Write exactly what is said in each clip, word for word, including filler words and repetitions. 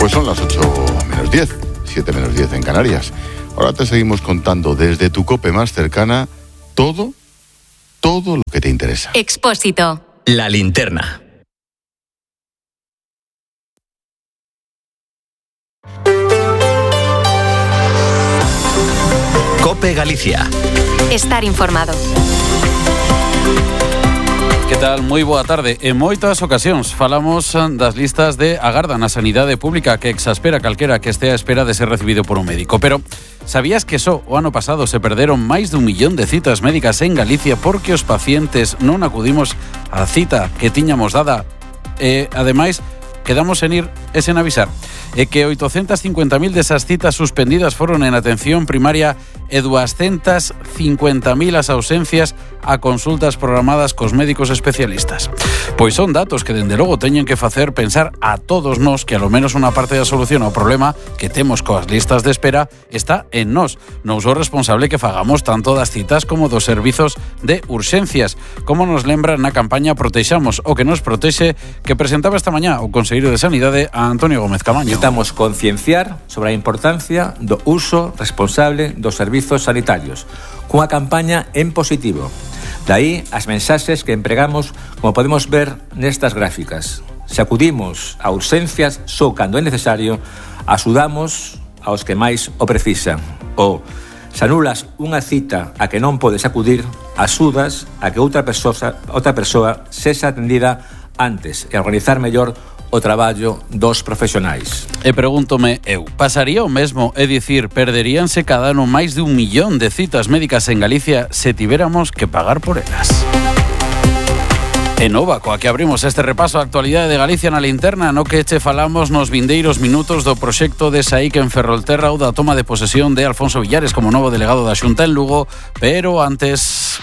Pues son las ocho menos diez, siete menos diez en Canarias. Ahora te seguimos contando desde tu COPE más cercana todo, todo lo que te interesa. Expósito. La linterna. COPE Galicia. Estar informado. Que tal? Moi boa tarde. En moitas ocasións falamos das listas de agarda na sanidade pública que exaspera calquera que estea a espera de ser recibido por un médico. Pero sabías que só o ano pasado se perderon máis dun millón de citas médicas en Galicia porque os pacientes non acudimos á cita que tiñamos dada? E, ademais, quedamos en ir e sen avisar. E que oitocentas cincuenta mil desas citas suspendidas foron en atención primaria e duascentas cincuenta mil as ausencias a consultas programadas cos médicos especialistas. Pois son datos que, dende logo, teñen que facer pensar a todos nós que, a lo menos, unha parte da solución ao problema que temos coas listas de espera está en nós. Non sou responsable que fagamos tanto das citas como dos servizos de urxencias, como nos lembra na campaña Protexamos o que nos protexe que presentaba esta mañá o Conselleiro de Sanidade a Antonio Gómez Camaño. Necesitamos concienciar sobre a importancia do uso responsable dos servizos sanitarios, cunha campaña en positivo. Daí as mensaxes que empregamos, como podemos ver nestas gráficas. Se acudimos a urxencias só cando é necesario, axudamos aos que máis o precisan. Ou, se anulas unha cita a que non podes acudir, axudas a que outra persoa, outra persoa sexa atendida antes e organizar mellor o traballo dos profesionais. E pregúntome eu, pasaría o mesmo, é dicir, perderíanse cada ano máis de un millón de citas médicas en Galicia se tivéramos que pagar por elas? E nova, coa que abrimos este repaso á actualidade de Galicia na linterna, no que che falamos nos vindeiros minutos do proxecto de SAIC en Ferrolterra ou da toma de posesión de Alfonso Villares como novo delegado da Xunta en Lugo, pero antes...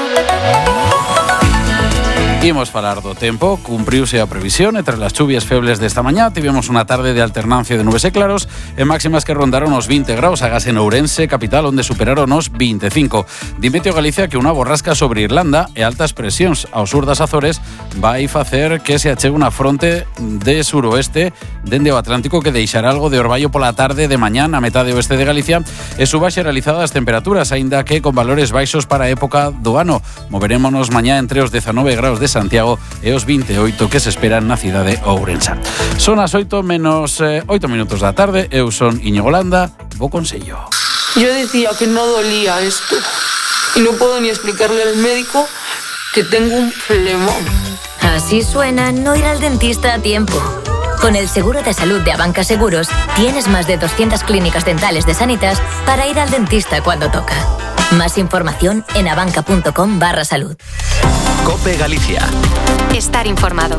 Imos falar do tempo, cumpriuse a previsión e tras las chuvias febles desta mañá tivemos unha tarde de alternancia de nubes e claros e máximas que rondaron os vinte graus, agás en Ourense, capital, onde superaron os vinte e cinco. Di Meteo Galicia que unha borrasca sobre Irlanda e altas presións ao sur das Azores vai facer que se achegue unha fronte de suroeste dende o Atlántico que deixará algo de orballo pola tarde de mañá na metade oeste de Galicia e suba xeralizada as temperaturas, aínda que con valores baixos para a época do ano. Moverémonos mañá entre os dezanove graus de Santiago e os vinte e oito que se esperan na cidade ourensá. Son as oito menos oito minutos da tarde. Eu son Íñigo Landa, bo consello. Yo decía que no dolía esto y no puedo ni explicarle al médico que tengo un flemón. Así suena no ir al dentista a tiempo. Con el seguro de salud de Abanca Seguros tienes más de doscientas clínicas dentales de Sanitas para ir al dentista cuando toca. Más información en abanca.com barra salud. COPE Galicia. Estar informado.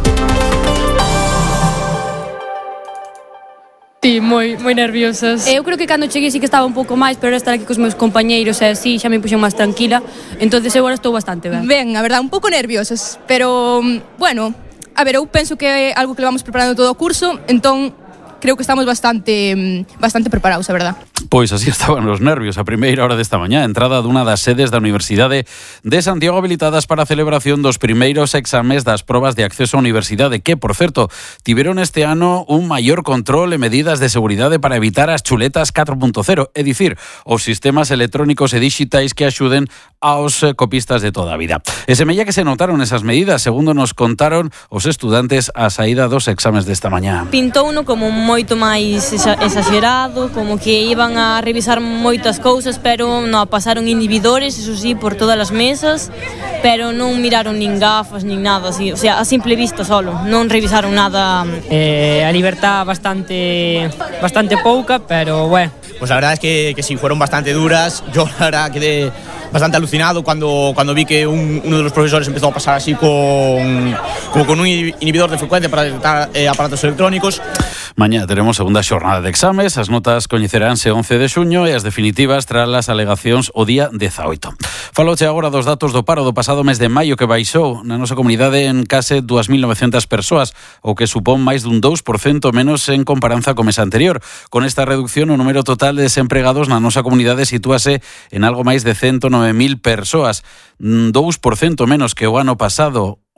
Sí, moi, moi nerviosas. Eu creo que cando cheguei sí que estaba un pouco máis, pero estar aquí cos meus compañeiros e así xa me puxo máis tranquila. Entonces eu agora estou bastante ben. Ben, a verdade, un pouco nerviosas, pero, bueno, a ver, eu penso que é algo que levamos preparando todo o curso, entón creo que estamos bastante bastante preparados, a verdade. Pois así estaban os nervios a primeira hora desta mañá, entrada dunha das sedes da Universidade de Santiago habilitadas para a celebración dos primeiros exames das probas de acceso á universidade, que, por certo, tiveron este ano un maior control e medidas de seguridade para evitar as chuletas catro punto cero, é dicir, os sistemas electrónicos e digitais que axuden aos copistas de toda a vida. E semella que se notaron esas medidas, segundo nos contaron os estudantes á saída dos exames desta mañá. Pintou uno como moito máis exagerado, como que iban a revisar moitas cousas, pero non pasaron inhibidores, eso sí, por todas as mesas, pero non miraron nin gafas, nin nada así, o sea, a simple vista solo, non revisaron nada. Eh, a libertad bastante bastante pouca, pero bueno. Pues la verdad es que, que sí, fueron bastante duras. Yo la verdad quedé bastante alucinado cuando, cuando vi que un, uno de los profesores empezó a pasar así con, como con un inhibidor de frecuencia para detectar eh, aparatos electrónicos. Mañá teremos segunda xornada de exames, as notas coñeceránse once de xuño e as definitivas tras as alegacións o día dezaoito. Faloche agora dos datos do paro do pasado mes de maio que baixou na nosa comunidade en case dúas mil novecentas persoas, o que supón máis dun dous por cento menos en comparanza co mes anterior. Con esta reducción, o número total de desempregados na nosa comunidade sitúase en algo máis de ciento nove mil persoas, dous por cento menos que o ano pasado.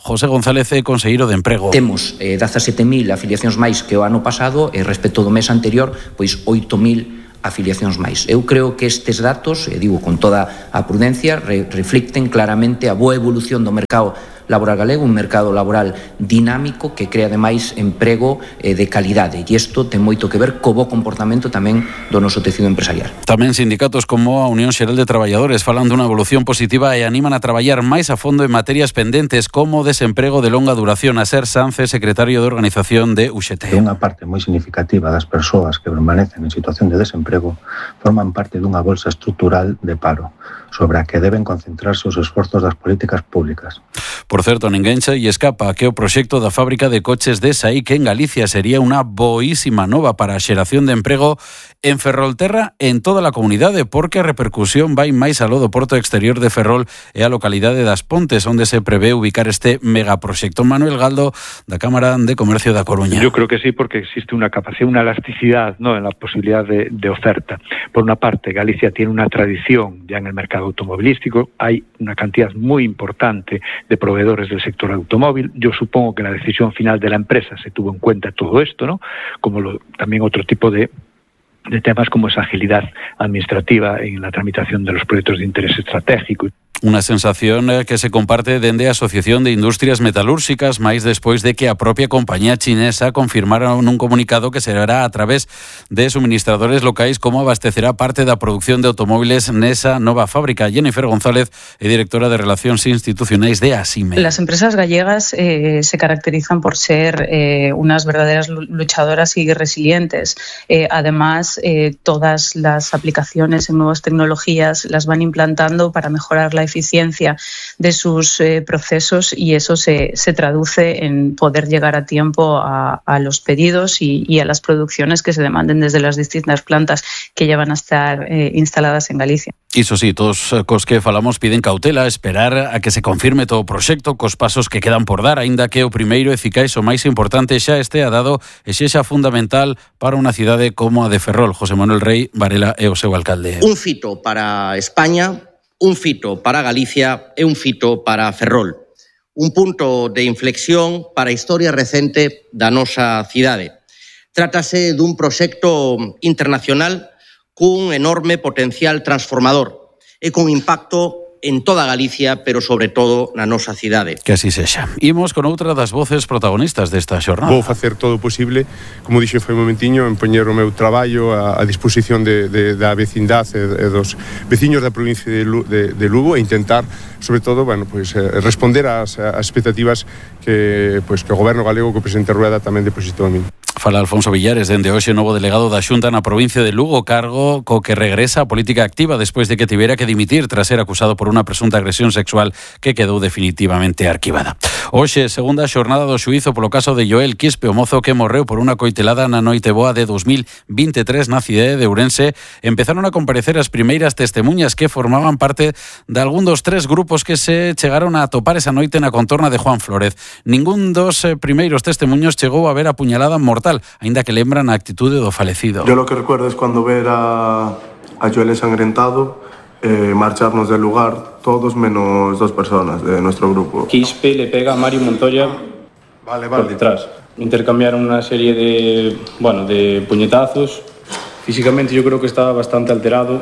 José González é conselleiro de Emprego. Temos eh, dezasete mil afiliacións máis que o ano pasado e respecto do mes anterior, pois oito mil afiliacións máis. Eu creo que estes datos, e digo con toda a prudencia, re, reflicten claramente a boa evolución do mercado laboral galego, un mercado laboral dinámico que crea ademais emprego eh, de calidade, e isto ten moito que ver co bo comportamento tamén do noso tecido empresarial. Tamén sindicatos como a Unión Xeral de Traballadores falan dunha evolución positiva e animan a traballar máis a fondo en materias pendentes como desemprego de longa duración. Aser Sánchez, secretario de organización de U X T. Unha parte moi significativa das persoas que permanecen en situación de desemprego forman parte dunha bolsa estrutural de paro sobre a que deben concentrarse os esforzos das políticas públicas. Por certo, ninguén se lle escapa que o proxecto da fábrica de coches de Saíc en Galicia sería unha boísima nova para a xeración de emprego en Ferrolterra en toda a comunidade, porque a repercusión vai máis aló do porto exterior de Ferrol e a localidade das Pontes, onde se prevé ubicar este megaproxecto. Manuel Galdo, da Cámara de Comercio da Coruña. Yo creo que sí, porque existe una capacidad, una elasticidad, ¿no?, en la posibilidad de, de oferta. Por una parte, Galicia tiene una tradición ya en el mercado automovilístico, hay una cantidad muy importante de proveedores del sector automóvil. Yo supongo que la decisión final de la empresa se tuvo en cuenta todo esto, ¿no?, como lo, también otro tipo de de temas como esa agilidad administrativa en la tramitación de los proyectos de interés estratégico. Unha sensación que se comparte dende a Asociación de Industrias Metalúrxicas, máis despois de que a propia compañía chinesa confirmara nun comunicado que será a través de suministradores locais como abastecerá parte da produción de automóviles nesa nova fábrica. Jennifer González é directora de Relacións Institucionais de ASIME. Las empresas gallegas eh, se caracterizan por ser eh, unas verdaderas luchadoras y resilientes. Eh, además, eh, todas las aplicaciones en nuevas tecnologías las van implantando para mejorar la eficiencia de sus eh, procesos, y eso se, se traduce en poder llegar a tiempo a, a los pedidos y, y a las producciones que se demanden desde las distintas plantas que ya van a estar eh, instaladas en Galicia. Iso sí, todos cos que falamos piden cautela, esperar a que se confirme todo o proxecto, cos pasos que quedan por dar, aínda que o primeiro e eficaz o máis importante xa estea dado e xa fundamental para unha cidade como a de Ferrol. José Manuel Rey Varela é o seu alcalde. Un fito para España, un fito para Galicia e un fito para Ferrol. Un punto de inflexión para a historia recente da nosa cidade. Trátase dun proxecto internacional cun enorme potencial transformador e con impacto en toda Galicia, pero sobre todo na nosa cidade. Que así sexa. Imos con outra das voces protagonistas desta xornada. Vou facer todo o posible, como dixo foi un momentiño, en poñer o meu traballo a, a disposición de, de, da vecindade e, e dos veciños da provincia de, Lu, de, de Lugo, e intentar, sobre todo, bueno, pues, eh, responder ás, ás expectativas que, pues, que o goberno galego, que o presidente Rueda tamén depositou a min. Fala Alfonso Villares, dende hoxe novo delegado da Xunta na provincia de Lugo, cargo co que regresa a política activa despois de que tivera que dimitir tras ser acusado por unha presunta agresión sexual que quedou definitivamente arquivada. Hoxe, segunda xornada do xuízo polo caso de Joel Quispe, o mozo que morreu por unha coitelada na noite boa de dos mil veintitrés na cidade de Ourense, empezaron a comparecer as primeiras testemunhas que formaban parte de algún dos tres grupos que se chegaron a topar esa noite na contorna de Juan Flórez. Ningún dos primeiros testemunhos chegou a ver a puñalada mortal, aínda que lembran a actitude do falecido. Yo lo que recuerdo es cuando ver a, a Joel ensangrentado, eh, marcharnos del lugar, todos menos dos personas de nuestro grupo. Quispe le pega a Mario Montoya vale, vale. por detrás. Intercambiaron una serie de, bueno, de puñetazos. Físicamente yo creo que estaba bastante alterado.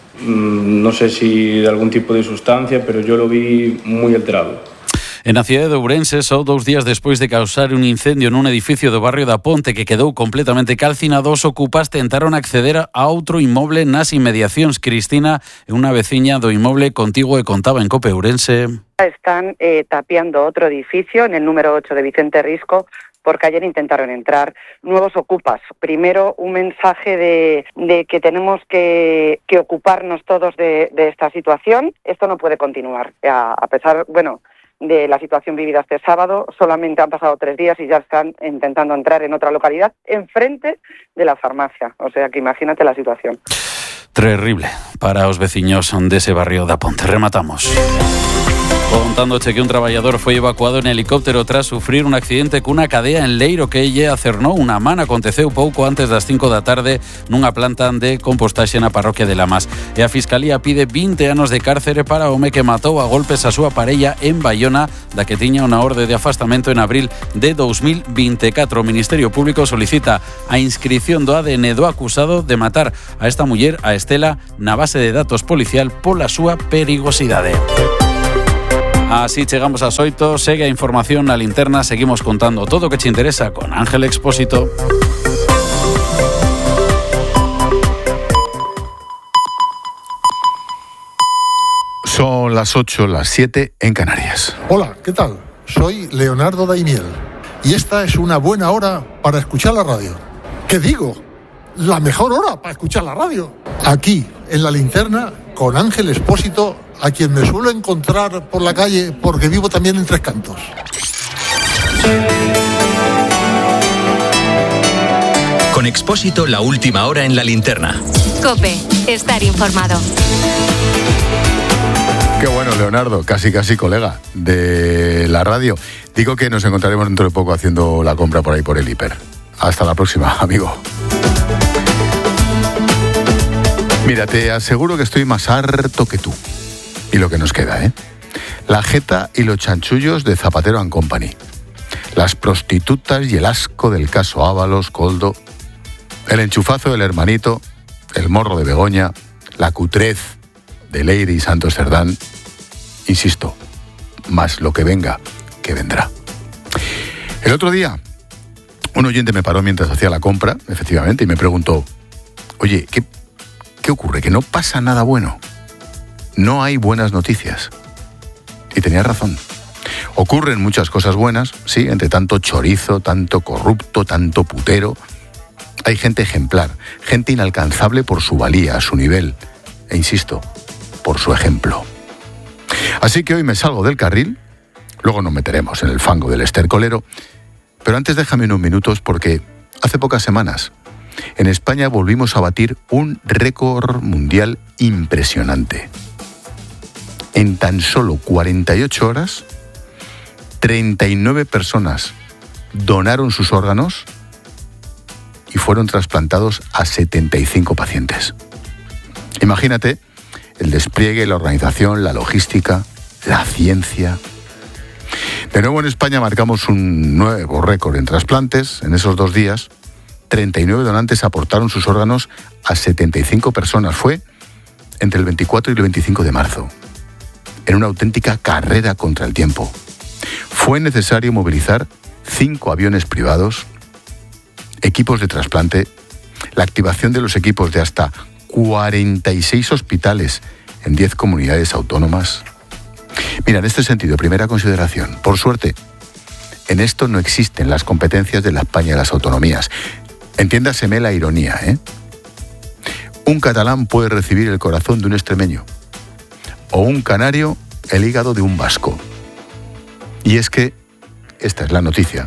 Mm, no sé si de algún tipo de sustancia, pero yo lo vi muy alterado. En a cidade de Ourense, só dous días despois de causar un incendio nun edificio do barrio da Ponte que quedou completamente calcinado, os ocupas tentaron acceder a outro inmoble nas inmediacións. Cristina é unha veciña do inmoble contigo e contaba en Cope Ourense. Están eh, tapiando otro edificio en el número ocho de Vicente Risco, porque ayer intentaron entrar nuevos ocupas. Primero, un mensaje de, de que tenemos que, que ocuparnos todos de, de esta situación. Esto no puede continuar. A, a pesar, bueno, de la situación vivida este sábado, solamente han pasado tres días y ya están intentando entrar en otra localidad, enfrente de la farmacia. O sea que imagínate la situación. Terrible para os veciños dese barrio da Ponte. Rematamos. Contándoche que un trabajador foi evacuado en helicóptero tras sufrir un accidente cunha cadea en Leiro que lle acernou unha man. Aconteceu pouco antes das cinco da tarde nunha planta de compostaxe na parroquia de Lamas. E a Fiscalía pide vinte anos de cárcere para o home que matou a golpes a súa parella en Baiona, da que tiña unha orde de afastamento en abril de dos mil veinticuatro. O Ministerio Público solicita a inscripción do A D N do acusado de matar a esta muller, a Estela, na base de datos policial pola súa perigosidade. Así chegamos ás oito, segue a información na linterna, seguimos contando todo o que te interesa con Ángel Expósito. Son las ocho, las siete en Canarias. Hola, ¿qué tal? Soy Leonardo Daimiel y esta es una buena hora para escuchar la radio. ¿Qué digo? La mejor hora para escuchar la radio. Aquí, en la linterna, con Ángel Expósito, a quien me suelo encontrar por la calle porque vivo también en Tres Cantos. Con Expósito, la última hora en la linterna. COPE, estar informado. Qué bueno, Leonardo, casi casi colega de la radio. Digo que nos encontraremos dentro de poco haciendo la compra por ahí por el hiper. Hasta la próxima, amigo. Mira, te aseguro que estoy más harto que tú. Y lo que nos queda, ¿eh? La jeta y los chanchullos de Zapatero and Company. Las prostitutas y el asco del caso Ábalos, Coldo. El enchufazo del hermanito. El morro de Begoña. La cutrez de Leire y Santos Cerdán. Insisto, más lo que venga, que vendrá. El otro día, un oyente me paró mientras hacía la compra, efectivamente, y me preguntó, oye, ¿qué, qué ocurre? ¿Que no pasa nada bueno? No hay buenas noticias. Y tenía razón. Ocurren muchas cosas buenas, sí, entre tanto chorizo, tanto corrupto, tanto putero. Hay gente ejemplar, gente inalcanzable por su valía, su nivel, e insisto, por su ejemplo. Así que hoy me salgo del carril, luego nos meteremos en el fango del estercolero, pero antes déjame unos minutos porque hace pocas semanas en España volvimos a batir un récord mundial impresionante. En tan solo cuarenta y ocho horas, treinta y nueve personas donaron sus órganos y fueron trasplantados a setenta y cinco pacientes. Imagínate el despliegue, la organización, la logística, la ciencia. De nuevo en España marcamos un nuevo récord en trasplantes. En esos dos días, treinta y nueve donantes aportaron sus órganos a setenta y cinco personas. Fue entre el veinticuatro y el veinticinco de marzo. En una auténtica carrera contra el tiempo. Fue necesario movilizar cinco aviones privados, equipos de trasplante, la activación de los equipos de hasta cuarenta y seis hospitales en diez comunidades autónomas. Mira, en este sentido, primera consideración, por suerte, en esto no existen las competencias de la España y las autonomías. Entiéndaseme la ironía, ¿eh? Un catalán puede recibir el corazón de un extremeño, o un canario el hígado de un vasco. Y es que, esta es la noticia,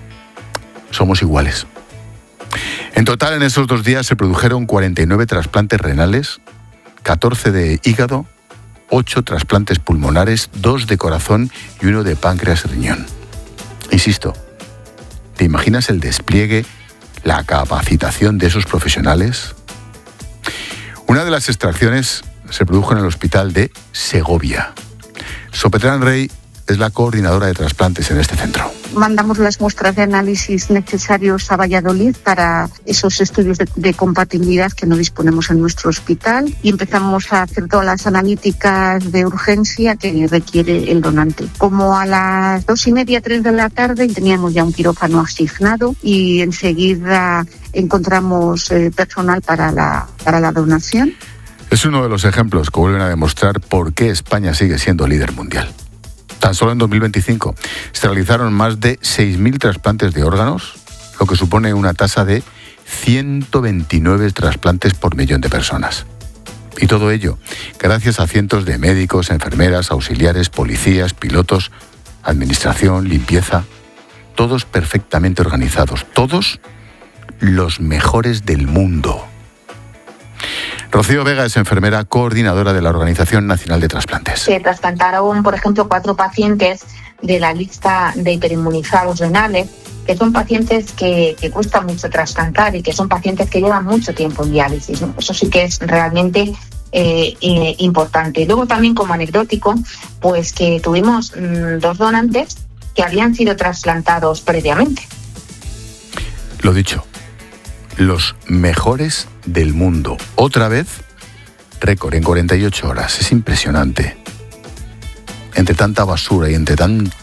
somos iguales. En total, en esos dos días se produjeron cuarenta y nueve trasplantes renales, catorce de hígado, ocho trasplantes pulmonares, dos de corazón y uno de páncreas y riñón. Insisto, ¿te imaginas el despliegue, la capacitación de esos profesionales? Una de las extracciones se produjo en el hospital de Segovia. Sopetrán Rey es la coordinadora de trasplantes en este centro. Mandamos las muestras de análisis necesarios a Valladolid para esos estudios de, de compatibilidad que no disponemos en nuestro hospital y empezamos a hacer todas las analíticas de urgencia que requiere el donante. Como a las dos y media, tres de la tarde teníamos ya un quirófano asignado y enseguida encontramos eh, personal para la, para la donación. Es uno de los ejemplos que vuelven a demostrar por qué España sigue siendo líder mundial. Tan solo en dos mil veinticinco se realizaron más de seis mil trasplantes de órganos, lo que supone una tasa de ciento veintinueve trasplantes por millón de personas. Y todo ello gracias a cientos de médicos, enfermeras, auxiliares, policías, pilotos, administración, limpieza, todos perfectamente organizados, todos los mejores del mundo. Rocío Vega es enfermera coordinadora de la Organización Nacional de Trasplantes. Se trasplantaron, por ejemplo, cuatro pacientes de la lista de hiperinmunizados renales, que son pacientes que, que cuesta mucho trasplantar y que son pacientes que llevan mucho tiempo en diálisis, ¿no? Eso sí que es realmente eh, eh, importante. Luego también, como anecdótico, pues que tuvimos mmm, dos donantes que habían sido trasplantados previamente. Lo dicho, los mejores del mundo. Otra vez, récord en cuarenta y ocho horas. Es impresionante. Entre tanta basura y entre tan